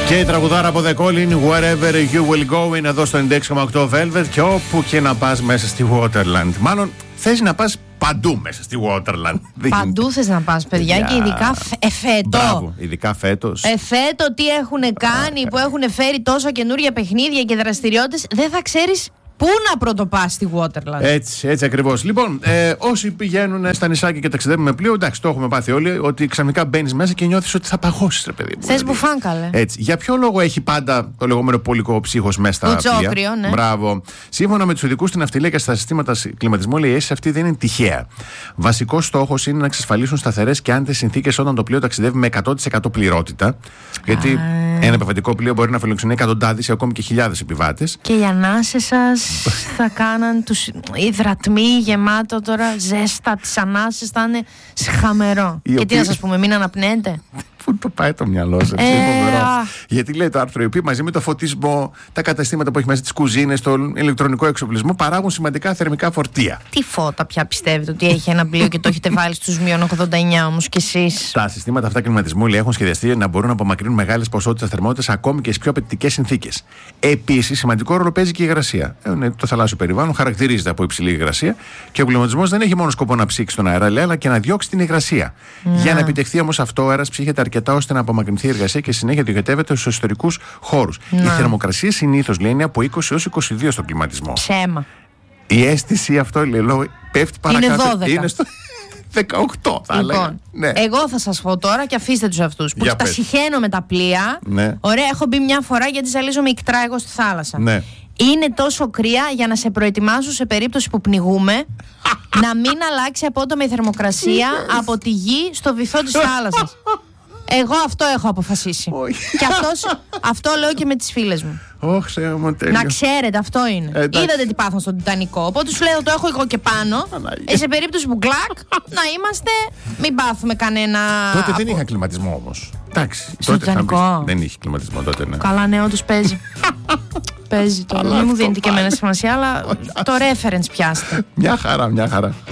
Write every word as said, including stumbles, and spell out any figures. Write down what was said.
Και η τραγουδάρα από The Calling, Wherever You Will Go, είναι εδώ στο ενενήντα έξι κόμμα οκτώ Velvet. Και όπου και να πας μέσα στη Waterland. Μάλλον θες να πας παντού μέσα στη Waterland. Παντού θες να πας, παιδιά, yeah. Και ειδικά εφέτο. Μπράβο, ειδικά φέτος. Εφέτο τι έχουν κάνει, που έχουν φέρει τόσα καινούργια παιχνίδια και δραστηριότητες, δεν θα ξέρεις πού να πρωτοπάς στη Waterland. Έτσι, έτσι ακριβώς. Λοιπόν, ε, όσοι πηγαίνουν στα νησάκια και ταξιδεύουν με πλοίο, εντάξει, το έχουμε πάθει όλοι, ότι ξαφνικά μπαίνεις μέσα και νιώθεις ότι θα παγώσεις, ρε παιδί μου. Θες μπουφάν, καλέ. Έτσι. Για ποιο λόγο έχει πάντα το λεγόμενο πολικό ψύχος μέσα στα πλοία? Κουτσόκριο, ναι. Μπράβο. Σύμφωνα με τους ειδικούς στην ναυτιλία και στα συστήματα κλιματισμού, λέει, η αίσθηση αυτή δεν είναι τυχαία. Βασικός στόχος είναι να εξασφαλίσουν σταθερές και άνετες συνθήκες όταν το πλοίο ταξιδεύει με εκατό τοις εκατό πληρότητα. Γιατί Α. ένα επιβατικό πλοίο μπορεί να φιλοξενεί εκατοντάδες ή ακόμη και χιλιάδες επιβάτες. Και οι ανάσες σας θα κάναν τους υδρατμοί γεμάτο τώρα ζέστα, τις ανάσες θα είναι σχαμερό. Και τι να σας πούμε, μην αναπνέετε. Πού το πάει το μυαλό σας, ε, γιατί λέει το άρθρο, οι οποίοι μαζί με το φωτισμό, τα καταστήματα που έχει μέσα, τις κουζίνες, τον ηλεκτρονικό εξοπλισμό, παράγουν σημαντικά θερμικά φορτία. Τι φώτα πια πιστεύετε ότι έχει ένα πλοίο και το έχετε βάλει στους μείον ογδόντα εννιά όμως κι εσείς? Τα συστήματα αυτά κλιματισμού, λέει, έχουν σχεδιαστεί να μπορούν να απομακρύνουν μεγάλες ποσότητες θερμότητας ακόμη και στις πιο απαιτητικές συνθήκες. Επίσης, σημαντικό ρόλο παίζει και η υγρασία. Ε, το θαλάσσιο περιβάλλον χαρακτηρίζεται από υψηλή υγρασία και ο κλιματισμός δεν έχει μόνο σκοπό να ψήξει τον αέρα, λέει, αλλά και να διώξει την υγρασία. Yeah. Για να επιτευχθεί όμως αυτό, ο αέρας ψύχεται αρκετά ώστε να απομακρυνθεί η εργασία και συνέχεια διοχετεύεται στους εσωτερικούς χώρους. Yeah. Η θερμοκρασία συνήθως, λέει, είναι από είκοσι έως είκοσι δύο στον κλιματισμό. Ψέμα. Η αίσθηση αυτό, λέει, πέφτει παρακάτω. Είναι δώδεκα. Είναι στο δεκαοκτώ, θα λοιπόν, λέγα. Ναι. Εγώ θα σας πω τώρα και αφήστε τους αυτούς που τα συχαίνω με τα πλοία. Ναι. Ωραία, έχω μπει μια φορά γιατί ζαλίζομαι ικτρά εγώ στη θάλασσα. Ναι. Είναι τόσο κρύα για να σε προετοιμάσω σε περίπτωση που πνιγούμε να μην αλλάξει απότομα η θερμοκρασία από τη γη στο βυθό της θάλασσας. Εγώ αυτό έχω αποφασίσει. Και αυτός, αυτό λέω και με τις φίλες μου. Oh, μου, να ξέρετε, αυτό είναι. Ε, είδατε τι πάθαν στον Τιτανικό. Οπότε τους λέω, το έχω εγώ και πάνω. ε, σε περίπτωση που κλακ, να είμαστε, μην πάθουμε κανένα. Τότε δεν είχα κλιματισμό όμως. Εντάξει. Στον Τιτανικό. Δεν είχε κλιματισμό τότε, ναι. Καλά, ναι, όντως παίζει. Παίζει τώρα. Μην μου δίνετε και εμένα σημασία, αλλά το reference πιάστε. Μια χαρά, μια χαρά.